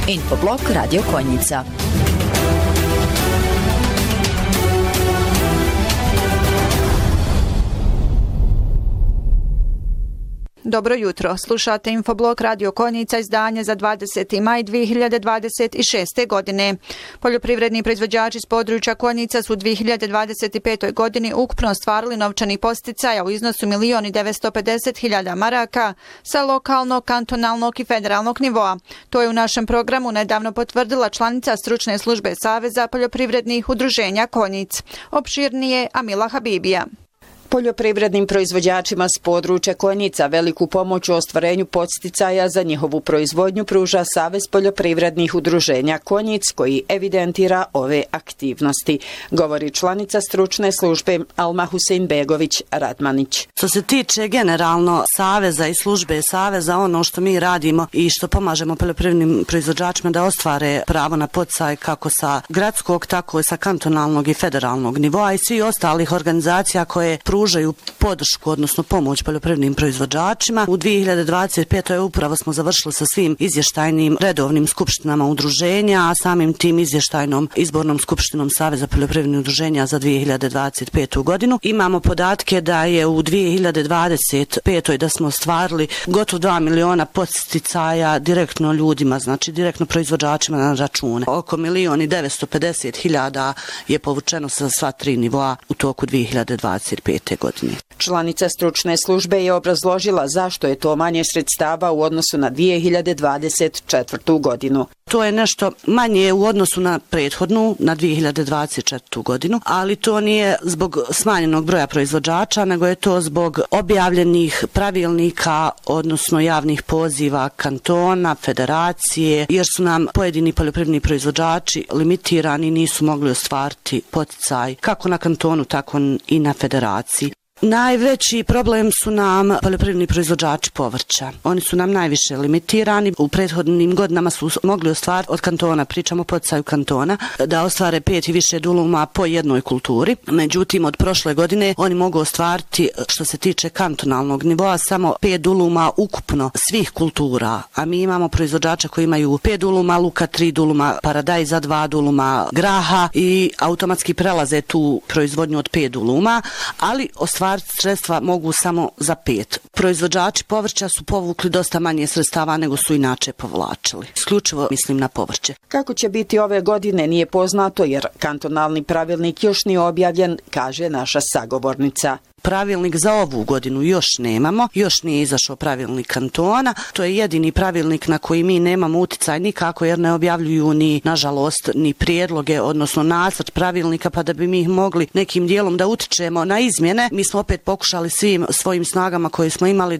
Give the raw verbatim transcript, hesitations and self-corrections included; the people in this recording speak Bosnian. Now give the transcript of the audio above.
Infoblog Radio Konjica. Dobro jutro, slušate Infoblog Radio Konjica, izdanje za dvadeseti maj dvije hiljade dvadeset šeste. godine. Poljoprivredni proizvođači s područja Konjica su u dvije hiljade dvadeset petoj. godini ukupno ostvarili novčani posticaja u iznosu milion i devetsto pedeset hiljada maraka sa lokalnog, kantonalnog i federalnog nivoa. To je u našem programu nedavno potvrdila članica stručne službe Saveza poljoprivrednih udruženja Konjic. Opširnije Amila Habibija. Poljoprivrednim proizvođačima s područja Konjica veliku pomoć u ostvarenju podsticaja za njihovu proizvodnju pruža Savez poljoprivrednih udruženja Konjic, koji evidentira ove aktivnosti, govori članica stručne službe Alma Huseinbegović Radmanić. Što se tiče generalno Saveza i službe Saveza, ono što mi radimo i što pomažemo poljoprivrednim proizvođačima da ostvare pravo na podsticaj kako sa gradskog, tako i sa kantonalnog i federalnog nivoa i svih ostalih organizacija koje pružaju pružaju podršku, odnosno pomoć poljoprivrednim proizvođačima. U dvije hiljade dvadeset petoj. upravo smo završili sa svim izvještajnim redovnim skupštinama udruženja, a samim tim izvještajnom izbornom skupštinom Saveza poljoprivrednih udruženja za dvije hiljade dvadeset petu. godinu. Imamo podatke da je u dvije hiljade dvadeset petoj. da smo ostvarili gotovo dva miliona podsticaja direktno ljudima, znači direktno proizvođačima na račune. Oko milion i devetsto pedeset hiljada je povučeno sa sva tri nivoa u toku dvije hiljade dvadeset pete. godine. Članica stručne službe je obrazložila zašto je to manje sredstava u odnosu na dvije hiljade dvadeset četvrtu. godinu. To je nešto manje u odnosu na prethodnu, na dvije hiljade dvadeset četvrtu. godinu, ali to nije zbog smanjenog broja proizvođača, nego je to zbog objavljenih pravilnika, odnosno javnih poziva kantona, federacije, jer su nam pojedini poljoprivredni proizvođači limitirani i nisu mogli ostvariti poticaj kako na kantonu, tako i na federaciji. Najveći problem su nam poljoprivredni proizvođači povrća. Oni su nam najviše limitirani. U prethodnim godinama su mogli ostvariti od kantona, pričamo o poticaju kantona, da ostvare pet i više duluma po jednoj kulturi. Međutim, od prošle godine oni mogu ostvariti, što se tiče kantonalnog nivoa, samo pet duluma ukupno svih kultura. A mi imamo proizvođača koji imaju pet duluma luka, tri duluma paradajza, dva duluma graha i automatski prelaze tu proizvodnju od pet duluma, ali ostvariti sredstva mogu samo za pet. Proizvođači povrća su povukli dosta manje sredstava nego su inače povlačili. Isključivo mislim na povrće. Kako će biti ove godine nije poznato jer kantonalni pravilnik još nije objavljen, kaže naša sagovornica. Pravilnik za ovu godinu još nemamo, još nije izašao pravilnik kantona. To je jedini pravilnik na koji mi nemamo uticaj nikako jer ne objavljuju ni, nažalost, ni prijedloge, odnosno nacrt pravilnika, pa da bi mi mogli nekim dijelom da utičemo na izmjene. Mi smo opet pokušali svim svojim snagama koje smo imali